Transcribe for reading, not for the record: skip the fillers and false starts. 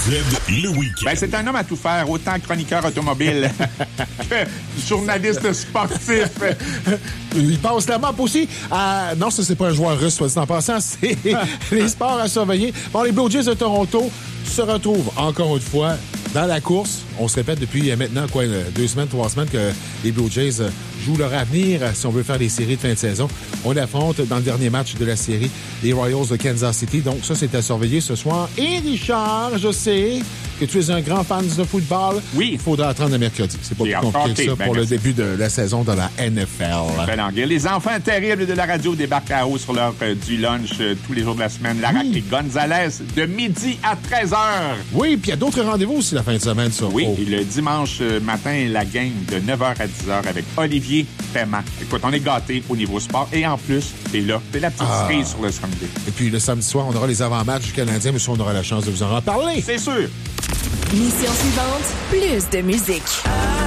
le week-end. Ben, c'est un homme à tout faire, autant chroniqueur automobile que journaliste sportif. Il passe la map aussi à... Non, ça, c'est pas un joueur russe, soit dit en passant. C'est les sports à surveiller. Bon, les Blue Jays de Toronto se retrouvent encore une fois dans la course. On se répète depuis maintenant, 2 semaines, 3 semaines que les Blue Jays jouent leur avenir si on veut faire des séries de fin de saison. On affronte dans le dernier match de la série les Royals de Kansas City. Donc ça, c'est à surveiller ce soir. Et Richard, je sais que tu es un grand fan de football. Oui. Il faudra attendre le mercredi. C'est pas plus compliqué que ça pour le début de la saison de la NFL. Ben, anglais. Les enfants terribles de la radio débarquent là-haut sur l'heure du lunch tous les jours de la semaine. Larac et Gonzalez de midi à 13h. Oui, puis il y a d'autres rendez-vous aussi la fin de semaine, ça. Oui, et le dimanche matin, la game de 9h à 10h avec Olivier Paiement. Écoute, on est gâtés au niveau sport. Et en plus, t'es là. T'es la petite cerise sur le samedi. Et puis le samedi soir, on aura les avant-matchs du Canadien, mais si on aura la chance de vous en reparler. C'est sûr. Mission suivante, plus de musique.